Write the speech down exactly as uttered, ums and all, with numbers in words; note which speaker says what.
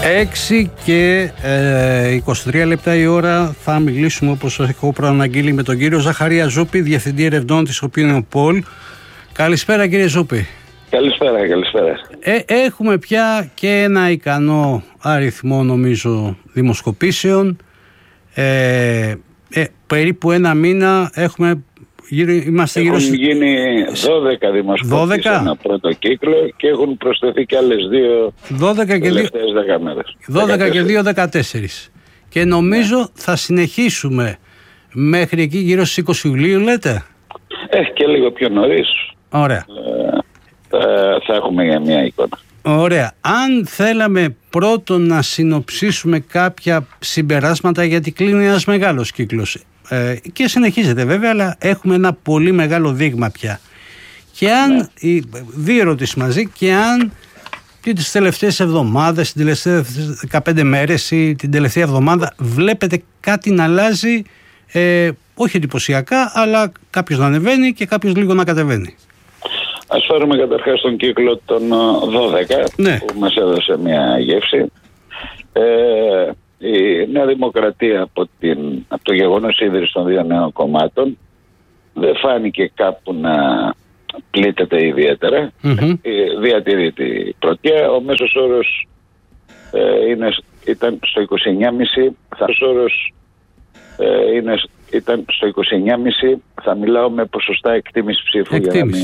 Speaker 1: έξι και ε, είκοσι τρία λεπτά η ώρα. Θα μιλήσουμε, όπως έχω προαναγγείλει, με τον κύριο Ζαχαρία Ζούπη, Διευθυντή Ερευνών της Opinion Poll. Καλησπέρα κύριε Ζούπη.
Speaker 2: Καλησπέρα, καλησπέρα.
Speaker 1: Ε, έχουμε πια και ένα ικανό αριθμό, νομίζω, δημοσκοπήσεων. Ε, ε, περίπου ένα μήνα έχουμε, γύρω, είμαστε
Speaker 2: έχουν
Speaker 1: γύρω...
Speaker 2: Έχουν γίνει δώδεκα δημοσκοπήσεις σε ένα πρώτο κύκλο και έχουν προσθεθεί και άλλες δύο
Speaker 1: δώδεκα και
Speaker 2: τελευταίες δέκα μέρες.
Speaker 1: δώδεκα και δύο, δεκατέσσερις. Και νομίζω ναι. θα συνεχίσουμε μέχρι εκεί γύρω στις είκοσι Ιουλίου, λέτε.
Speaker 2: Ε, και λίγο πιο νωρίς.
Speaker 1: Ωραία.
Speaker 2: Ε, θα, θα έχουμε μια εικόνα.
Speaker 1: Ωραία. Αν θέλαμε πρώτον να συνοψίσουμε κάποια συμπεράσματα, γιατί κλείνει ένας μεγάλος κύκλος ε, και συνεχίζεται βέβαια, αλλά έχουμε ένα πολύ μεγάλο δείγμα πια. Και αν, ναι. οι, δύο ερωτήσεις μαζί, και αν και τις τελευταίες εβδομάδες, τις τελευταίες δεκαπέντε μέρες ή την τελευταία εβδομάδα βλέπετε κάτι να αλλάζει, ε, όχι εντυπωσιακά, αλλά κάποιος να ανεβαίνει και κάποιος λίγο να κατεβαίνει.
Speaker 2: Ας φέρουμε καταρχάς τον κύκλο των δώδεκα, ναι. που μας έδωσε μια γεύση. Ε, η Νέα Δημοκρατία από, την, από το γεγονός ίδρυσης των δύο νέων κομμάτων δεν φάνηκε κάπου να πλήττεται ιδιαίτερα. Mm-hmm. Διατηρεί την πρωτεία. Ο μέσος όρος ε, είναι, ήταν στο είκοσι εννιά κόμμα πέντε. Ο μέσος όρος ε, είναι, ήταν στο είκοσι εννιά κόμμα πέντε. Θα μιλάω με ποσοστά εκτίμηση ψήφου.
Speaker 1: Εκτίμηση.